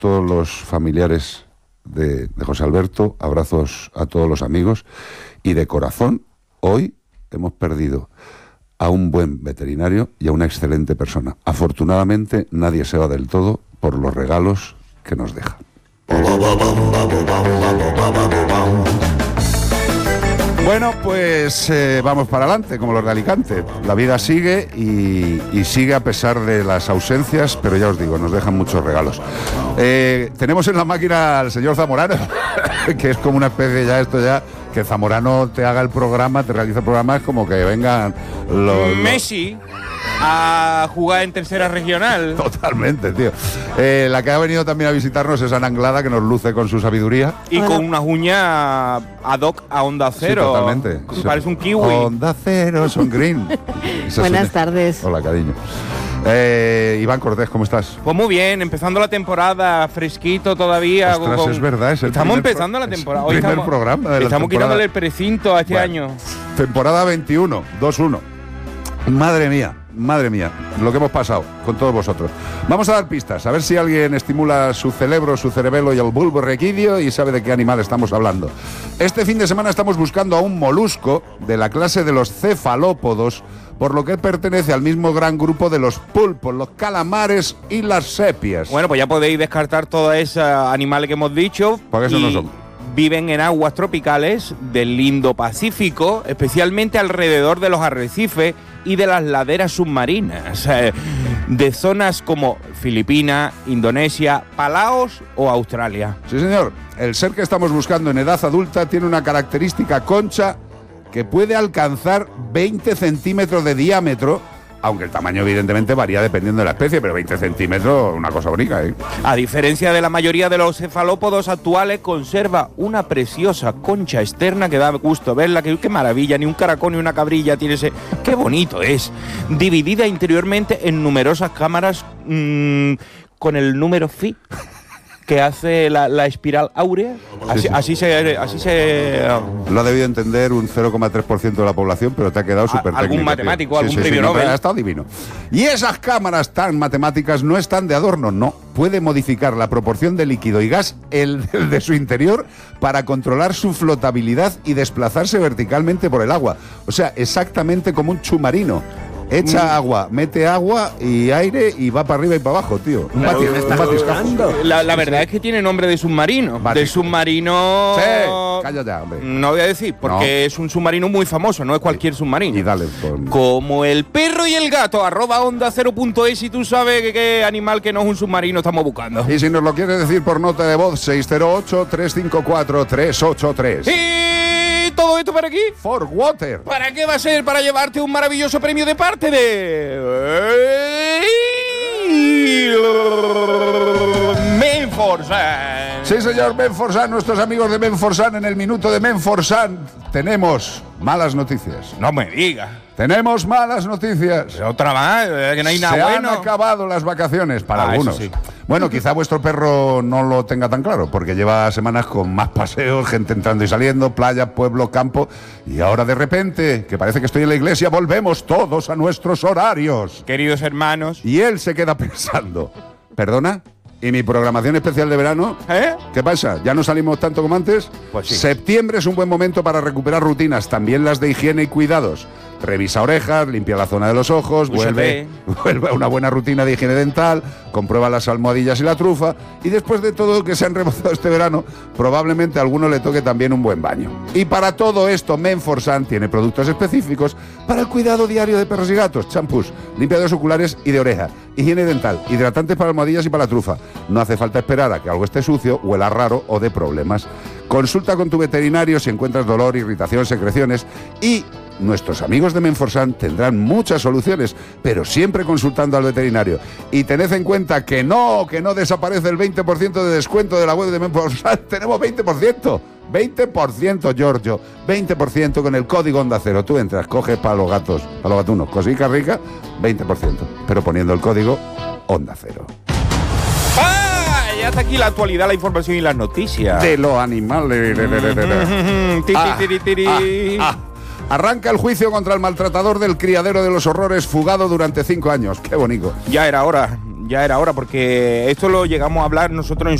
todos los familiares de José Alberto, abrazos a todos los amigos, y de corazón, hoy hemos perdido a un buen veterinario y a una excelente persona. Afortunadamente, nadie se va del todo por los regalos que nos deja. Bueno, pues vamos para adelante, como los de Alicante. La vida sigue y sigue a pesar de las ausencias, pero ya os digo, nos dejan muchos regalos. Tenemos en la máquina al señor Zamorano, que es como una especie que Zamorano te haga el programa, te realiza el programa, es como que vengan los... Messi a jugar en tercera regional. Totalmente, tío. La que ha venido también a visitarnos es Ana Anglada, que nos luce con su sabiduría. Y con unas uñas ad hoc a Onda Cero. Sí, totalmente. Parece un kiwi. Onda Cero, son green. Buenas tardes. Hola, cariño. Iván Cortés, ¿cómo estás? Pues muy bien, empezando la temporada, fresquito todavía. Ostras, es verdad, es el estamos empezando la temporada. Hoy estamos programa de la estamos quitándole el precinto a este año. Temporada 21, 2-1. Madre mía, lo que hemos pasado con todos vosotros. Vamos a dar pistas, a ver si alguien estimula su cerebro, su cerebelo y el bulbo requidio y sabe de qué animal estamos hablando. Este fin de semana estamos buscando a un molusco de la clase de los cefalópodos, por lo que pertenece al mismo gran grupo de los pulpos, los calamares y las sepias. Bueno, pues ya podéis descartar todos esos animales que hemos dicho. Porque eso no son. Viven en aguas tropicales del Indo-Pacífico, especialmente alrededor de los arrecifes y de las laderas submarinas, de zonas como Filipinas, Indonesia, Palaos o Australia. Sí, señor. El ser que estamos buscando en edad adulta tiene una característica concha que puede alcanzar 20 centímetros de diámetro, aunque el tamaño evidentemente varía dependiendo de la especie, pero 20 centímetros, una cosa bonita, ¿eh? A diferencia de la mayoría de los cefalópodos actuales, conserva una preciosa concha externa que da gusto verla, qué maravilla, ni un caracol ni una cabrilla tiene ese... ¡Qué bonito es! Dividida interiormente en numerosas cámaras con el número phi que hace la espiral áurea. Así se lo ha debido entender un 0,3% de la población, pero te ha quedado súper técnico. Algún matemático, algún premio Nobel. Ha estado divino. Y esas cámaras tan matemáticas no están de adorno, no. Puede modificar la proporción de líquido y gas, el de su interior, para controlar su flotabilidad y desplazarse verticalmente por el agua. O sea, exactamente como un submarino. Echa agua, mete agua y aire y va para arriba y para abajo, tío. Un batiscafo. La verdad es que tiene nombre de submarino. De submarino... Sí, cállate, hombre. No voy a decir, porque es un submarino muy famoso, no es cualquier submarino. Y dale. Como el perro y el gato, @onda0.es, y tú sabes qué animal que no es un submarino estamos buscando. Y si nos lo quieres decir por nota de voz, 608-354-383. ¿Y todo esto para aquí? For Water. ¿Para qué va a ser? Para llevarte un maravilloso premio de parte de... Menforsan. Sí, señor, Menforsan, nuestros amigos de Menforsan. En el minuto de Menforsan tenemos malas noticias. No me digas. Tenemos malas noticias. Otra más, que no hay nada bueno. Se han acabado las vacaciones para algunos. Sí. Bueno, quizá vuestro perro no lo tenga tan claro, porque lleva semanas con más paseos, gente entrando y saliendo, playa, pueblo, campo, y ahora de repente, que parece que estoy en la iglesia, volvemos todos a nuestros horarios. Queridos hermanos. Y él se queda pensando, ¿perdona? ¿Y mi programación especial de verano? ¿Qué pasa? ¿Ya no salimos tanto como antes? Pues sí. Septiembre es un buen momento para recuperar rutinas, también las de higiene y cuidados. Revisa orejas, limpia la zona de los ojos, vuelve a una buena rutina de higiene dental, comprueba las almohadillas y la trufa, y después de todo lo que se han rebozado este verano, probablemente a alguno le toque también un buen baño. Y para todo esto, Menforsan tiene productos específicos para el cuidado diario de perros y gatos: champús, limpiadores oculares y de oreja, higiene dental, hidratantes para almohadillas y para la trufa. No hace falta esperar a que algo esté sucio, huela raro o dé problemas. Consulta con tu veterinario si encuentras dolor, irritación, secreciones, y nuestros amigos de Menforsan tendrán muchas soluciones, pero siempre consultando al veterinario. Y tened en cuenta que no desaparece el 20% de descuento de la web de Menforsan. Tenemos 20%. 20%, Giorgio. 20% con el código Onda Cero. Tú entras, coges para los gatos, para los gatunos, cosica rica, 20%. Pero poniendo el código Onda Cero. Ya está aquí la actualidad, la información y las noticias. De los animales. Arranca el juicio contra el maltratador del criadero de los horrores, fugado durante 5 años. ¡Qué bonito! Ya era hora. ya era hora, porque esto lo llegamos a hablar nosotros en